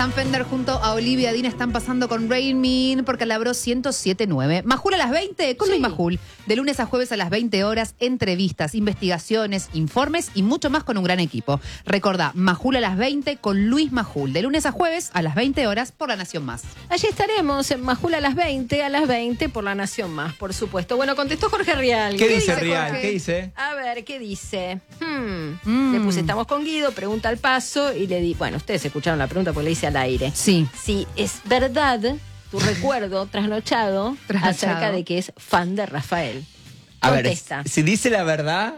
Sam Fender junto a Olivia Dean están pasando con Rain Man por Calabro 107.9. Majul a las 20 con Luis Majul. De lunes a jueves a las 20 horas, entrevistas, investigaciones, informes y mucho más con un gran equipo. Recordá, Majul a las 20 con Luis Majul. De lunes a jueves a las 20 horas por La Nación Más. Allí estaremos en Majul a las 20 por La Nación Más, por supuesto. Bueno, contestó Jorge Rial. ¿Qué dice Rial? Jorge? ¿Qué dice? A ver, ¿qué dice? Le puse, estamos con Guido, pregunta al paso y le di, bueno, ustedes escucharon la pregunta porque le hice al aire. Sí. Si es verdad tu recuerdo trasnochado acerca de que es fan de Rafael. A ver, Contesta. si dice la verdad,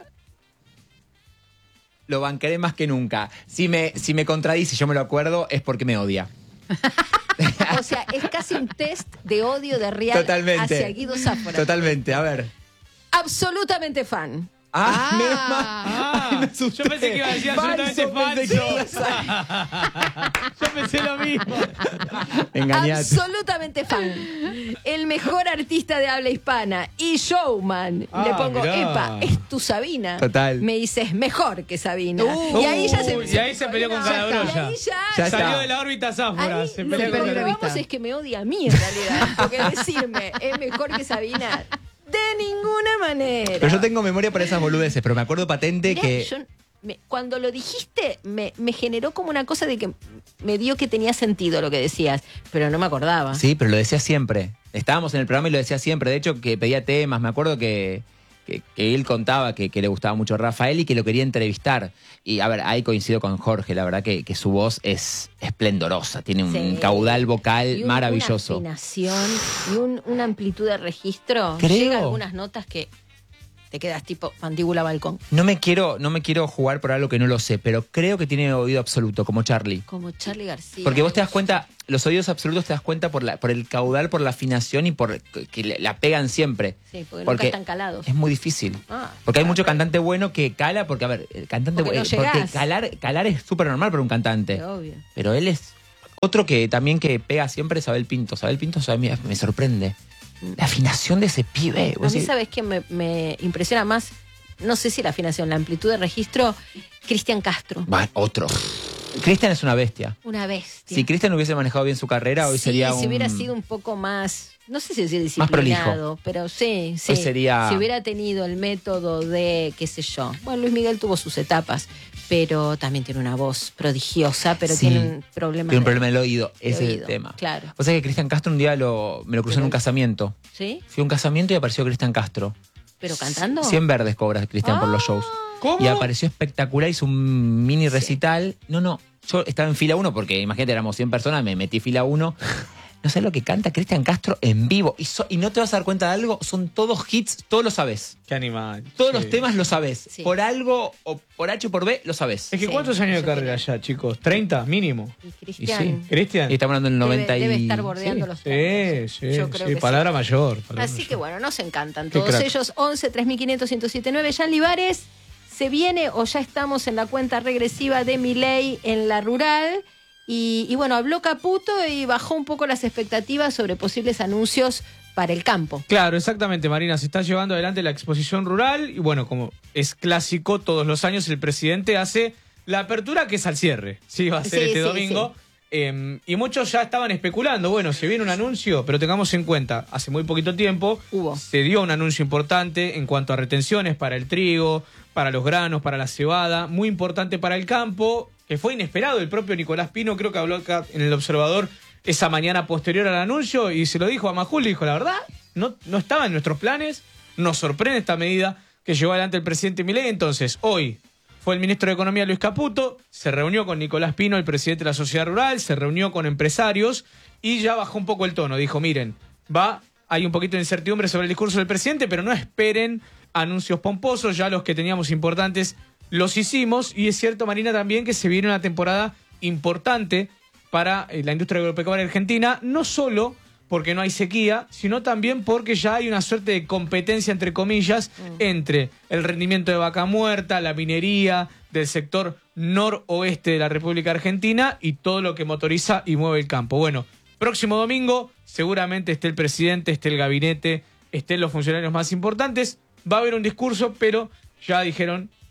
lo bancaré más que nunca. Si me contradice, yo me lo acuerdo, es porque me odia. O sea, es casi un test de odio de Rial Totalmente. hacia Guido Sáfora. Totalmente, a ver. Absolutamente fan. Menos mal. Ay, me asusté. Yo pensé que iba a decir absolutamente falso. Yo pensé lo mismo. Engañate. Absolutamente fan. El mejor artista de habla hispana y showman. Le pongo, mirá. epa, es tu Sabina. Total. Me dices mejor que Sabina. Y ahí ya se... Y ahí se peleó con Calabro Y ahí Ya ya... Salió está. de la órbita Sáfora. Ahí Se lo que peleó con comprobamos es que me odia a mí en realidad. Porque decirme es mejor que Sabina, de ninguna manera. Pero yo tengo memoria para esas boludeces, pero me acuerdo patente Mirá, que... yo cuando lo dijiste, me generó como una cosa de que me dio que tenía sentido lo que decías, pero no me acordaba. Sí, pero lo decía siempre. Estábamos en el programa y lo decía siempre. De hecho, que pedía temas. Me acuerdo que él contaba que le gustaba mucho Rafael y que lo quería entrevistar. Y a ver, ahí coincido con Jorge. La verdad que su voz es esplendorosa. Tiene un Sí. caudal vocal Y maravilloso. Una afinación y una amplitud de registro. Creo. Llega a algunas notas que te quedas tipo mandíbula balcón. No me quiero jugar por algo que no lo sé, pero creo que tiene oído absoluto, como Charlie. Como Charly García. Porque vos te das cuenta, los oídos absolutos te das cuenta por el caudal, por la afinación y por que la pegan siempre. Sí, porque nunca están calados. Es muy difícil. Porque hay mucho cantante bueno que cala, porque, a ver, el cantante Porque no bueno. Porque llegás. calar es súper normal para un cantante. Obvio. Pero él es. Otro que también que pega siempre es Abel Pinto. Abel Pinto me sorprende. La afinación de ese pibe. A mí, ¿sabes qué me impresiona más? No sé si la afinación, la amplitud de registro, Cristian Castro. Bueno, otro. Cristian es una bestia. Una bestia. Si Cristian hubiese manejado bien su carrera, hoy Sí, sería si hubiera sido un poco más, no sé si decir Más prolijo. disciplinado, pero sí. Hoy sería... Si hubiera tenido el método de, qué sé yo. Bueno, Luis Miguel tuvo sus etapas, pero también tiene una voz prodigiosa, pero Sí. tiene un problema. Tiene un problema del oído, de ese es oído, el tema. claro. O sea que Cristian Castro un día me lo crucé en un casamiento. ¿Sí? Fui a un casamiento y apareció Cristian Castro. ¿Pero cantando? 100 verdes cobra Cristian por los shows. ¿Cómo? Y apareció espectacular, hizo un mini recital. No, yo estaba en fila 1 porque imagínate, éramos 100 personas, me metí fila 1. No sé lo que canta Cristian Castro en vivo. Y no te vas a dar cuenta de algo, son todos hits, todos lo sabés. Qué animal. Todos Sí. los temas lo sabés. Sí. Por algo, o por H o por B, lo sabés. Es que Sí, ¿cuántos años de eso carrera ya, chicos? ¿30 mínimo? Y Y Cristian ¿Cristian? Y estamos hablando del 90 debe y... estar bordeando los 30. Sí, Yo creo que palabra sí. mayor. Así que bueno, nos encantan Qué todos crack. ellos. 11 3500 1079. Jan Libares, ¿se viene o ya estamos en la cuenta regresiva de Milei en la rural? Y bueno, habló Caputo y bajó un poco las expectativas sobre posibles anuncios para el campo. Claro, exactamente, Marina. Se está llevando adelante la exposición rural y bueno, como es clásico, todos los años el presidente hace la apertura que es al cierre. Sí, va a ser Sí, este sí, domingo. Y muchos ya estaban especulando, bueno, se viene un anuncio, pero tengamos en cuenta, hace muy poquito tiempo se dio un anuncio importante en cuanto a retenciones para el trigo, para los granos, para la cebada, muy importante para el campo, que fue inesperado. El propio Nicolás Pino creo que habló acá en El Observador esa mañana posterior al anuncio y se lo dijo a Majul, le dijo, la verdad, no estaba en nuestros planes, nos sorprende esta medida que llevó adelante el presidente Milei. Entonces, hoy fue el ministro de Economía Luis Caputo, se reunió con Nicolás Pino, el presidente de la Sociedad Rural, se reunió con empresarios y ya bajó un poco el tono. Dijo, miren, hay un poquito de incertidumbre sobre el discurso del presidente, pero no esperen anuncios pomposos, ya los que teníamos importantes los hicimos. Y es cierto, Marina, también que se viene una temporada importante para la industria agropecuaria argentina, no solo porque no hay sequía, sino también porque ya hay una suerte de competencia, entre comillas, entre el rendimiento de vaca muerta, la minería del sector noroeste de la República Argentina y todo lo que motoriza y mueve el campo. Bueno, próximo domingo seguramente esté el presidente, esté el gabinete, estén los funcionarios más importantes, va a haber un discurso, pero ya dijeron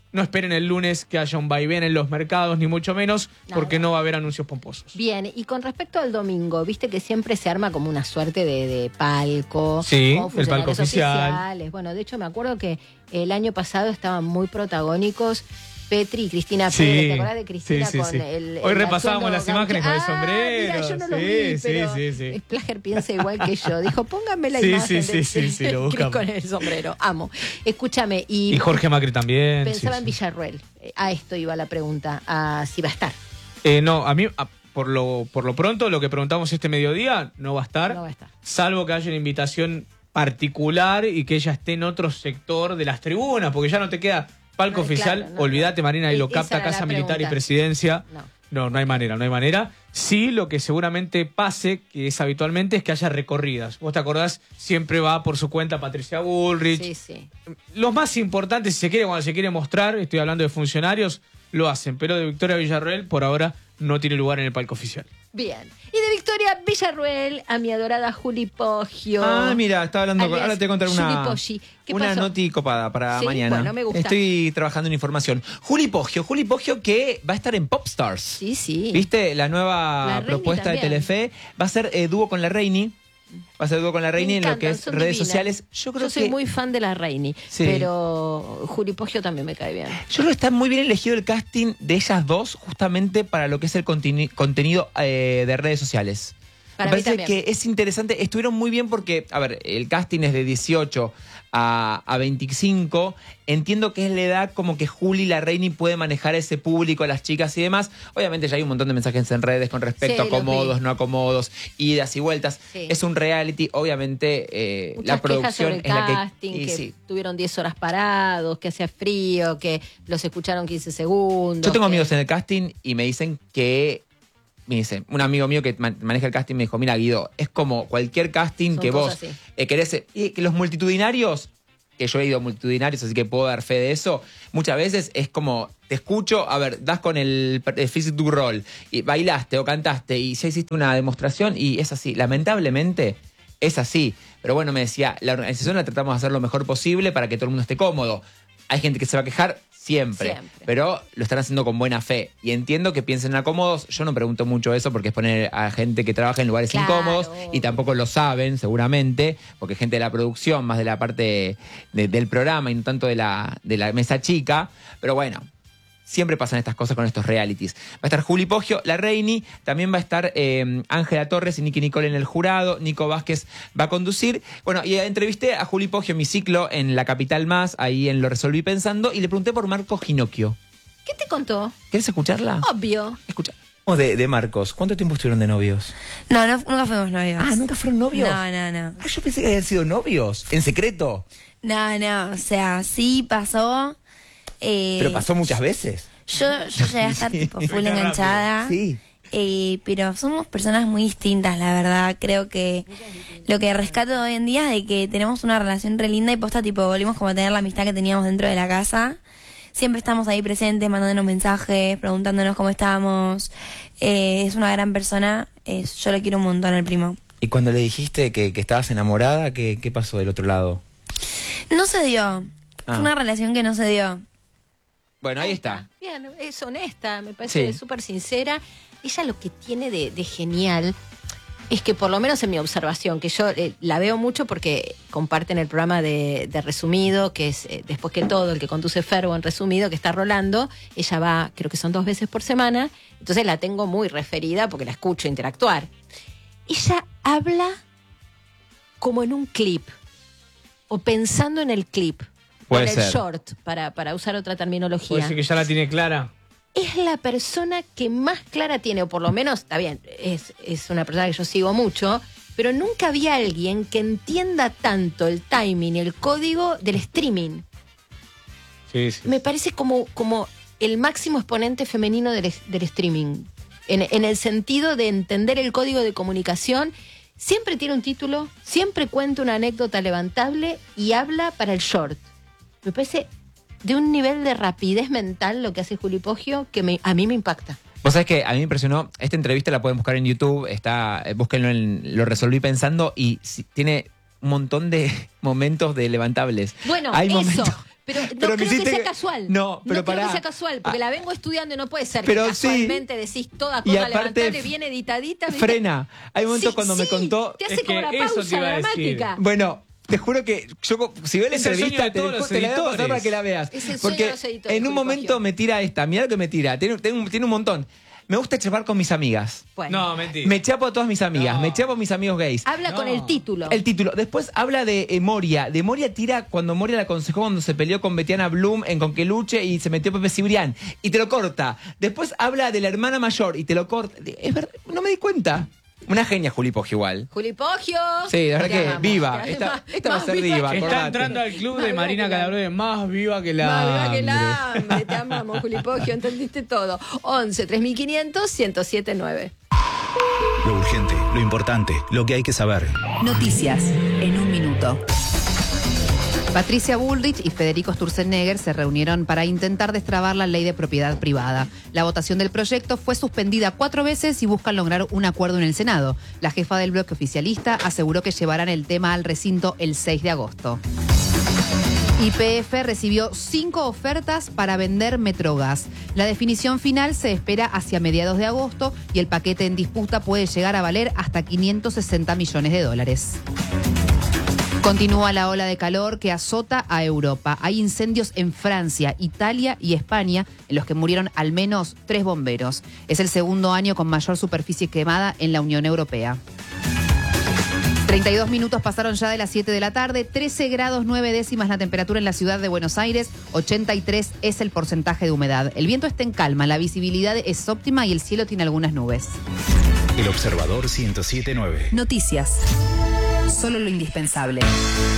no esperen el lunes que haya un vaivén en los mercados, ni mucho menos, porque no va a haber anuncios pomposos. Bien, y con respecto al domingo, viste que siempre se arma como una suerte de palco. Sí, con el palco oficial. oficiales. Bueno, de hecho me acuerdo que el año pasado estaban muy protagónicos Petri y Cristina Sí, Pérez. ¿Te acordás de Cristina sí, sí, con sí. el Hoy el repasábamos atuendo las imágenes con el sombrero. Mira, yo no lo Sí, vi, sí, pero sí. Splager piensa igual que yo. Dijo, pónganme la Sí, imagen sí, de sí, lo Cris buscamos. con el sombrero. Amo. Escúchame. Y Jorge Macri también. Pensaba sí, en sí. Villarruel. A esto iba la pregunta, a si va a estar. No, a mí, por lo pronto, lo que preguntamos este mediodía, no va a estar. No va a estar. Salvo que haya una invitación particular y que ella esté en otro sector de las tribunas, porque ya no te queda palco No, oficial. claro, no, Olvídate, Marina, y lo Esa capta era la Casa Militar y pregunta. Presidencia. No. No hay manera. Sí, lo que seguramente pase, que es habitualmente, es que haya recorridas. Vos te acordás, siempre va por su cuenta Patricia Bullrich. Sí, sí. Los más importantes, si se quiere, cuando se quiere mostrar, estoy hablando de funcionarios, lo hacen. Pero de Victoria Villarruel, por ahora, no tiene lugar en el palco oficial. Bien. Y de Victoria Villarruel a mi adorada Juli Poggio. Ah, mira, estaba hablando. Alias Ahora te voy a contar Juli Poggi. ¿Qué una pasó? noti copada para Sí, mañana. bueno, me gusta. Estoy trabajando en información. Juli Poggio que va a estar en Popstars. Sí, sí. ¿Viste? La nueva La Reini propuesta de también. Telefe. Va a ser dúo con la Reini. Va a ser dúo con la Reini Me en lo que encantan, es son redes divinas. sociales. Yo creo soy que muy fan de la Reini, Sí. pero Juli Poggio también me cae bien. Yo creo que está muy bien elegido el casting de ellas dos justamente para lo que es el contenido de redes sociales. Para Me mí parece también. que es interesante. Estuvieron muy bien porque, a ver, el casting es de 18 a 25. Entiendo que es la edad como que Juli Larraini puede manejar ese público, a las chicas y demás. Obviamente ya hay un montón de mensajes en redes con respecto Sí, a los acomodos, vi. no acomodos, idas y vueltas. Sí. Es un reality, obviamente Muchas la producción quejas sobre el es la que... casting, y que sí. tuvieron 10 horas parados, que hacía frío, que los escucharon 15 segundos. Yo tengo que- amigos en el casting y me dicen que... Me dice, un amigo mío que maneja el casting me dijo, mira Guido, es como cualquier casting Son que vos cosas querés... Y que los multitudinarios, que yo he ido a multitudinarios, así que puedo dar fe de eso, muchas veces es como, te escucho, a ver, das con el Physique du Rol, y bailaste o cantaste y ya hiciste una demostración y es así. Lamentablemente es así. Pero bueno, me decía, la organización la tratamos de hacer lo mejor posible para que todo el mundo esté cómodo. Hay gente que se va a quejar siempre, pero lo están haciendo con buena fe. Y entiendo que piensen acomodos. Yo no pregunto mucho eso porque es poner a gente que trabaja en lugares Claro. incómodos y tampoco lo saben, seguramente, porque gente de la producción, más de la parte del programa y no tanto de la mesa chica. Pero bueno, siempre pasan estas cosas con estos realities. Va a estar Juli Poggio, la Reini, también va a estar Ángela Torres y Nicky Nicole en el jurado, Nico Vázquez va a conducir. Bueno, y entrevisté a Juli Poggio en mi ciclo en La Capital Más, ahí en Lo Resolví Pensando, y le pregunté por Marcos Ginocchio. ¿Qué te contó? ¿Querés escucharla? Obvio. Escucha. De Marcos, ¿cuánto tiempo estuvieron de novios? No, nunca fuimos novios. Ah, ¿nunca fueron novios? No. Ah, yo pensé que habían sido novios, en secreto. No, o sea, sí pasó. Pero pasó muchas veces. Yo llegué a estar tipo full enganchada. Sí. Pero somos personas muy distintas, la verdad. Creo que lo que rescato hoy en día es de que tenemos una relación re linda y posta, tipo, volvimos como a tener la amistad que teníamos dentro de la casa. Siempre estamos ahí presentes, mandándonos mensajes, preguntándonos cómo estamos. Es una gran persona. Yo le quiero un montón al primo. Y cuando le dijiste que estabas enamorada, ¿qué pasó del otro lado? No se dio. Ah. Fue una relación que no se dio. Bueno, ahí está. Bien, es honesta, me parece Sí. súper sincera. Ella lo que tiene de genial es que, por lo menos en mi observación, que yo la veo mucho porque comparten el programa de Resumido, que es Después que Todo, el que conduce Ferbo en Resumido, que está rolando. Ella va, creo que son 2 veces por semana, entonces la tengo muy referida porque la escucho interactuar. Ella habla como en un clip, o pensando en el clip, Puede o en el ser. short, para usar otra terminología. Puede ser que ya la tiene clara. Es la persona que más clara tiene, o por lo menos, está bien, es una persona que yo sigo mucho, pero nunca había alguien que entienda tanto el timing y el código del streaming. Sí, sí. Me parece como el máximo exponente femenino del streaming, en el sentido de entender el código de comunicación. Siempre tiene un título, siempre cuenta una anécdota levantable y habla para el short. Me parece de un nivel de rapidez mental lo que hace Juli Poggio que a mí me impacta. Vos sabés que a mí me impresionó, esta entrevista la pueden buscar en YouTube, búsquenlo Lo Resolví Pensando y tiene un montón de momentos de levantables. Bueno, Hay eso. momentos- Pero no Pero creo me que hiciste sea que- casual. No, pero no creo pará. que sea casual, porque la vengo estudiando y no puede ser Pero que sí. casualmente decís toda Y cosa aparte, levantada, bien editadita. ¿viste? Frena. Hay momentos Sí, cuando me sí, contó. Te hace Es como que una eso te pausa iba a decir. dramática. Bueno, te juro que yo, si ves la Es el sueño entrevista, de todos los te la voy a pasar editores. para que la veas. Es el sueño Porque de los editores, en un Julio momento Poggio. me tira esta, mirá lo que me tira. Tiene un montón. Me gusta chapar con mis amigas. Bueno, No, mentira. Me chapo a todas mis amigas, No. me chapo a mis amigos gays. habla No. con el título. El título. Después habla de Moria. De Moria tira cuando Moria la aconsejó cuando se peleó con Betiana Bloom en Conqueluche y se metió Pepe Cibrián. Y te lo corta. Después habla de la hermana mayor y te lo corta. Es verdad, no me di cuenta. Una genia, Juli Poggio, igual. Juli Poggio. Sí, la verdad Te que amamos. viva. Te Esta amamos. va a Más ser viva diva, que- acordate. Está entrando al club Más de viva Marina que la- Calabrese, más viva que la Más viva que la hambre. hambre. Te amamos, Juli Poggio. Entendiste todo. 11 3500 1079. Lo urgente, lo importante, lo que hay que saber. Noticias en un minuto. Patricia Bullrich y Federico Sturzenegger se reunieron para intentar destrabar la ley de propiedad privada. La votación del proyecto fue suspendida 4 veces y buscan lograr un acuerdo en el Senado. La jefa del bloque oficialista aseguró que llevarán el tema al recinto el 6 de agosto. YPF recibió 5 ofertas para vender Metrogas. La definición final se espera hacia mediados de agosto y el paquete en disputa puede llegar a valer hasta 560 millones de dólares. Continúa la ola de calor que azota a Europa. Hay incendios en Francia, Italia y España, en los que murieron al menos 3 bomberos. Es el segundo año con mayor superficie quemada en la Unión Europea. 32 minutos pasaron ya de las 7 de la tarde, 13 grados 9 décimas la temperatura en la ciudad de Buenos Aires, 83 es el porcentaje de humedad. El viento está en calma, la visibilidad es óptima y el cielo tiene algunas nubes. El Observador 107.9. Noticias. Solo lo indispensable.